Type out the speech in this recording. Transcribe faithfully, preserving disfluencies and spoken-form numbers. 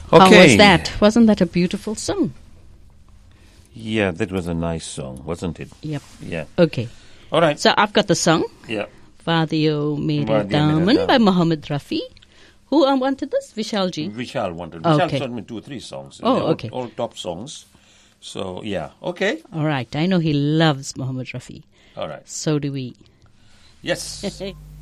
Okay. How was that? Wasn't that a beautiful song? Yeah, that was a nice song, wasn't it? Yep. Yeah. Okay. All right. So I've got the song. Yeah. Vadio Mere Vaadiyo Mere Daman by Daman. Mohammed Rafi. Who um, wanted this? Vishal ji. Vishal wanted. Vishal Okay. sent me two or three songs. Oh, They're all, okay. all top songs. So, yeah. Okay. All right. I know he loves Mohammed Rafi. All right. So do we. Yes.